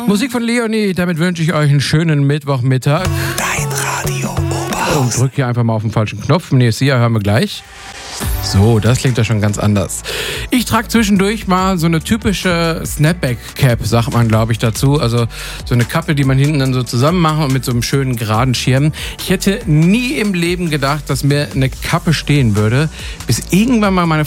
Musik von Leonie, damit wünsche ich euch einen schönen Mittwochmittag. Dein Radio Oberhausen. Und drück hier einfach mal auf den falschen Knopf. Nee, Sia, hören wir gleich. So, das klingt ja schon ganz anders. Ich trage zwischendurch mal so eine typische Snapback-Cap, sagt man, glaube ich, dazu. Also so eine Kappe, die man hinten dann so zusammen macht und mit so einem schönen geraden Schirm. Ich hätte nie im Leben gedacht, dass mir eine Kappe stehen würde, bis irgendwann mal meine